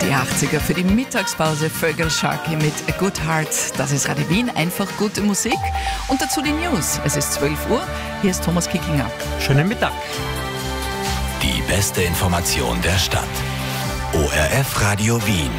Die 80er für die Mittagspause, Vögel-Sharky mit A Good Heart. Das ist Radio Wien, einfach gute Musik. Und dazu die News. Es ist 12 Uhr, hier ist Thomas Kickinger. Schönen Mittag. Die beste Information der Stadt. ORF Radio Wien.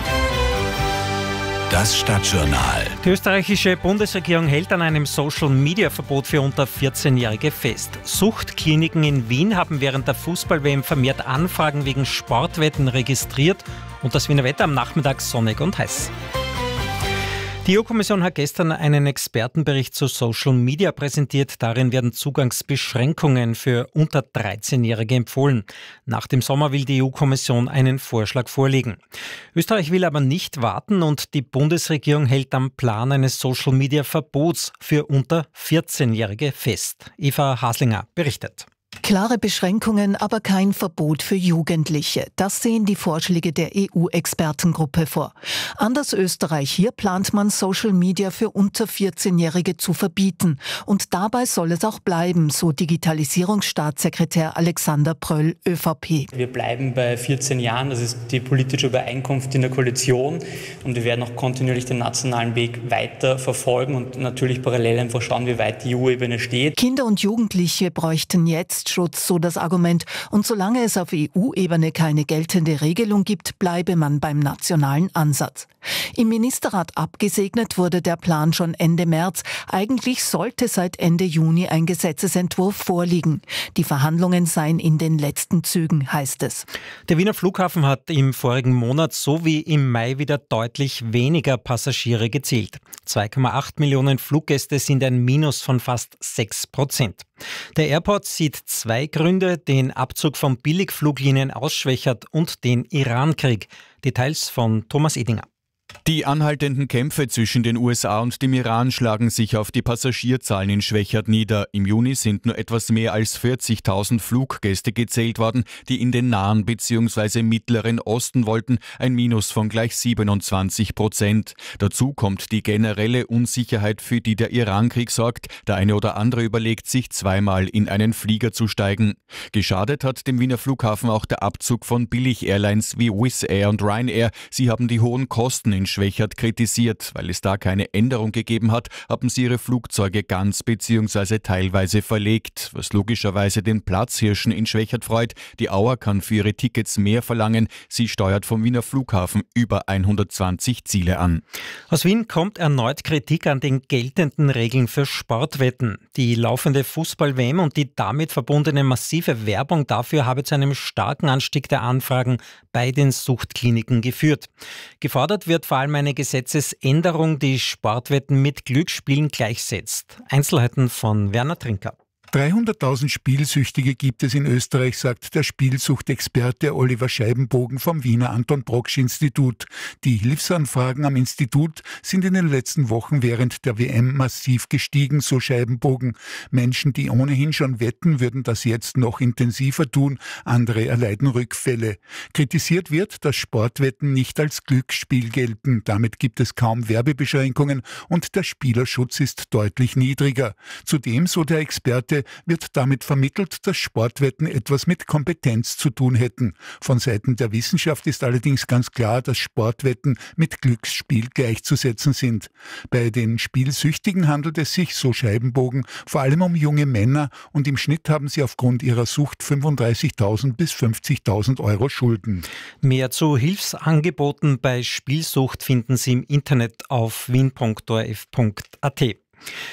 Das Stadtjournal. Die österreichische Bundesregierung hält an einem Social-Media-Verbot für unter 14-Jährige fest. Suchtkliniken in Wien haben während der Fußball-WM vermehrt Anfragen wegen Sportwetten registriert und das Wiener Wetter am Nachmittag sonnig und heiß. Die EU-Kommission hat gestern einen Expertenbericht zu Social Media präsentiert. Darin werden Zugangsbeschränkungen für unter 13-Jährige empfohlen. Nach dem Sommer will die EU-Kommission einen Vorschlag vorlegen. Österreich will aber nicht warten und die Bundesregierung hält am Plan eines Social Media Verbots für unter 14-Jährige fest. Eva Haslinger berichtet. Klare Beschränkungen, aber kein Verbot für Jugendliche. Das sehen die Vorschläge der EU-Expertengruppe vor. Anders Österreich, hier plant man Social Media für unter 14-Jährige zu verbieten. Und dabei soll es auch bleiben, so Digitalisierungsstaatssekretär Alexander Pröll, ÖVP. Wir bleiben bei 14 Jahren, das ist die politische Übereinkunft in der Koalition. Und wir werden auch kontinuierlich den nationalen Weg weiter verfolgen und natürlich parallel einfach schauen, wie weit die EU-Ebene steht. Kinder und Jugendliche bräuchten jetzt Schutz, so das Argument. Und solange es auf EU-Ebene keine geltende Regelung gibt, bleibe man beim nationalen Ansatz. Im Ministerrat abgesegnet wurde der Plan schon Ende März. Eigentlich sollte seit Ende Juni ein Gesetzesentwurf vorliegen. Die Verhandlungen seien in den letzten Zügen, heißt es. Der Wiener Flughafen hat im vorigen Monat so wie im Mai wieder deutlich weniger Passagiere gezählt. 2,8 Millionen Fluggäste sind ein Minus von fast 6%. Der Airport sieht zwei Gründe: den Abzug von Billigfluglinien ausschwächert und den Irankrieg. Details von Thomas Edinger. Die anhaltenden Kämpfe zwischen den USA und dem Iran schlagen sich auf die Passagierzahlen in Schwechat nieder. Im Juni sind nur etwas mehr als 40.000 Fluggäste gezählt worden, die in den Nahen bzw. Mittleren Osten wollten, ein Minus von gleich 27%. Dazu kommt die generelle Unsicherheit, für die der Irankrieg sorgt. Der eine oder andere überlegt sich zweimal, in einen Flieger zu steigen. Geschadet hat dem Wiener Flughafen auch der Abzug von Billig-Airlines wie Wizz Air und Ryanair. Sie haben die hohen Kosten in Schwechat kritisiert. Weil es da keine Änderung gegeben hat, haben sie ihre Flugzeuge ganz bzw. teilweise verlegt, was logischerweise den Platzhirschen in Schwechat freut. Die Auer kann für ihre Tickets mehr verlangen. Sie steuert vom Wiener Flughafen über 120 Ziele an. Aus Wien kommt erneut Kritik an den geltenden Regeln für Sportwetten. Die laufende Fußball-WM und die damit verbundene massive Werbung dafür habe zu einem starken Anstieg der Anfragen bei den Suchtkliniken geführt. Gefordert wird vor allem eine Gesetzesänderung, die Sportwetten mit Glücksspielen gleichsetzt. Einzelheiten von Werner Trinker. 300.000 Spielsüchtige gibt es in Österreich, sagt der Spielsuchtexperte Oliver Scheibenbogen vom Wiener Anton-Proksch-Institut. Die Hilfsanfragen am Institut sind in den letzten Wochen während der WM massiv gestiegen, so Scheibenbogen. Menschen, die ohnehin schon wetten, würden das jetzt noch intensiver tun. Andere erleiden Rückfälle. Kritisiert wird, dass Sportwetten nicht als Glücksspiel gelten. Damit gibt es kaum Werbebeschränkungen und der Spielerschutz ist deutlich niedriger. Zudem, so der Experte, wird damit vermittelt, dass Sportwetten etwas mit Kompetenz zu tun hätten. Von Seiten der Wissenschaft ist allerdings ganz klar, dass Sportwetten mit Glücksspiel gleichzusetzen sind. Bei den Spielsüchtigen handelt es sich, so Scheibenbogen, vor allem um junge Männer und im Schnitt haben sie aufgrund ihrer Sucht 35.000 bis 50.000 Euro Schulden. Mehr zu Hilfsangeboten bei Spielsucht finden Sie im Internet auf wien.orf.at.